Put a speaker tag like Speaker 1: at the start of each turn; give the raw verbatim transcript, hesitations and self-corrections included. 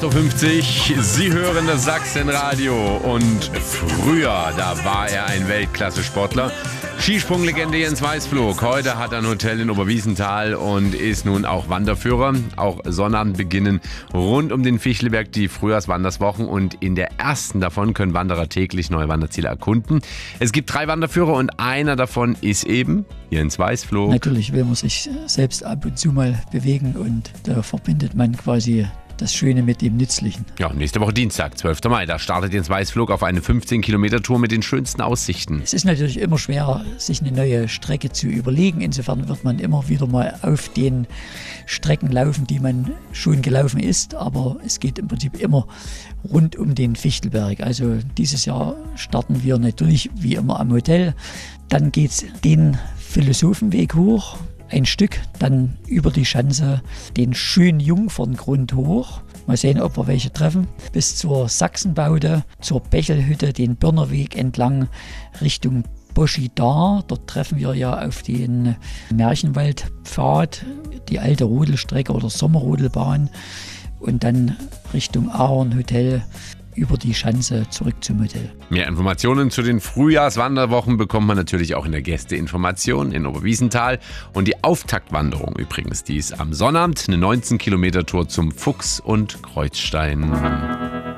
Speaker 1: acht Uhr fünfzig, Sie hören das Sachsenradio und früher, da war er ein Weltklasse-Sportler. Skisprunglegende Jens Weißflog. Heute hat er ein Hotel in Oberwiesenthal und ist nun auch Wanderführer. Auch Sonnabend beginnen rund um den Fichtelberg die Frühjahrswanderswochen und in der ersten davon können Wanderer täglich neue Wanderziele erkunden. Es gibt drei Wanderführer und einer davon ist eben Jens Weißflog.
Speaker 2: Natürlich will man sich selbst ab und zu mal bewegen und da verbindet man quasi das Schöne mit dem Nützlichen.
Speaker 1: Ja, nächste Woche Dienstag, zwölfter Mai, da startet Jens Weißflog auf eine fünfzehn Kilometer Tour mit den schönsten Aussichten.
Speaker 2: Es ist natürlich immer schwer, sich eine neue Strecke zu überlegen. Insofern wird man immer wieder mal auf den Strecken laufen, die man schon gelaufen ist. Aber es geht im Prinzip immer rund um den Fichtelberg. Also dieses Jahr starten wir natürlich wie immer am Hotel. Dann geht es den Philosophenweg hoch. Ein Stück, dann über die Schanze den schönen Jungferngrund hoch. Mal sehen, ob wir welche treffen. Bis zur Sachsenbaude, zur Bechelhütte, den Birnerweg entlang Richtung Boschidar. Dort treffen wir ja auf den Märchenwaldpfad, die alte Rodelstrecke oder Sommerrodelbahn. Und dann Richtung Ahornhotel über die Schanze zurück zum Hotel.
Speaker 1: Mehr Informationen zu den Frühjahrswanderwochen bekommt man natürlich auch in der Gästeinformation in Oberwiesenthal. Und die Auftaktwanderung übrigens, die ist am Sonnabend, eine neunzehn Kilometer Tour zum Fuchs und Kreuzstein.